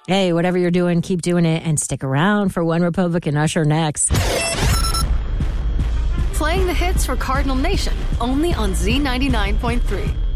Hey, whatever you're doing, keep doing it and stick around for One Republican Usher next. Playing the hits for Cardinal Nation, only on Z99.3.